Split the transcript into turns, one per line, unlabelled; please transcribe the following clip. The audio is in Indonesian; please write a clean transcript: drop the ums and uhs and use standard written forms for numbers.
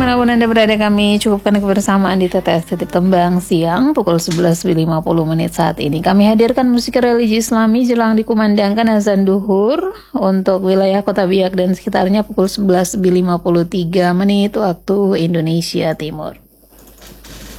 dimanapun Anda berada, kami cukupkan kebersamaan di TTS Titik Tembang siang pukul 11.50 saat ini. Kami hadirkan musik religi Islami jelang dikumandangkan azan duhur untuk wilayah Kota Biak dan sekitarnya pukul 11.53 waktu Indonesia Timur.